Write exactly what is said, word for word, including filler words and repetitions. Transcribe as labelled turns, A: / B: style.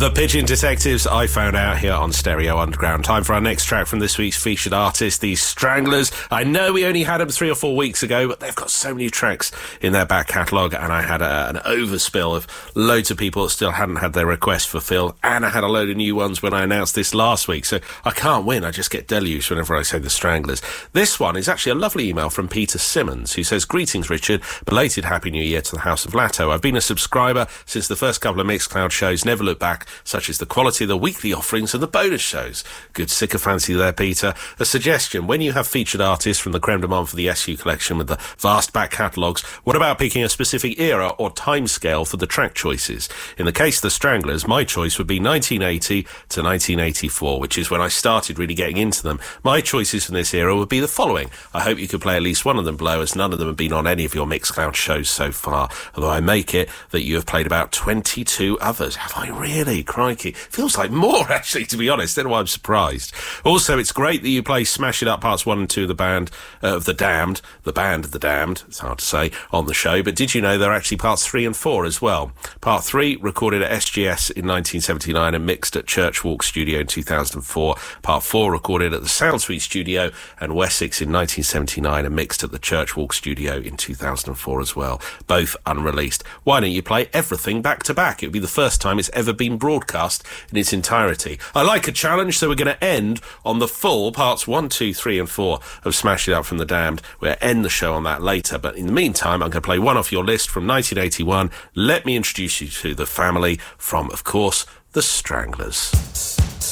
A: The Pigeon Detectives, I found out here on Stereo Underground. Time for our next track from this week's featured artist, the Stranglers. I know we only had them three or four weeks ago, but they've got so many tracks in their back catalogue, and I had a, an overspill of loads of people that still hadn't had their requests fulfilled, and I had a load of new ones when I announced this last week, so I can't win. I just get deluged whenever I say the Stranglers. This one is actually a lovely email from Peter Simmons, who says, "Greetings, Richard. Belated Happy New Year to the House of Latto. I've been a subscriber since the first couple of Mixcloud shows. Never look back, such as the quality of the weekly offerings and the bonus shows." Good sycophancy there, Peter. A suggestion: when you have featured artists from the creme de menthe for the S U collection with the vast back catalogues, what about picking a specific era or time scale for the track choices? In the case of the Stranglers, my choice would be nineteen eighty to nineteen eighty-four, which is when I started really getting into them. My choices from this era would be the following. I hope you could play at least one of them below, as none of them have been on any of your Mixcloud shows so far, although I make it that you have played about twenty-two others. Have I really? Crikey. Feels like more, actually, to be honest. Don't know why I'm surprised. Also, it's great that you play Smash It Up parts one and two of the band uh, of the Damned, the band of the Damned, it's hard to say, on the show, but did you know they're actually parts three and four as well? Part three, recorded at S G S in nineteen seventy-nine and mixed at Church Walk Studio in two thousand four. Part four, recorded at the Sound Suite Studio and Wessex in nineteen seventy-nine and mixed at the Church Walk Studio in two thousand four as well. Both unreleased. Why don't you play everything back to back? It would be the first time it's ever been broadcast in its entirety. I like a challenge, so we're going to end on the full parts one, two, three and four of Smash It Up from the Damned. We'll end the show on that later, but in the meantime, I'm going to play one off your list from nineteen eighty-one. Let me introduce you to the family from, of course, the Stranglers.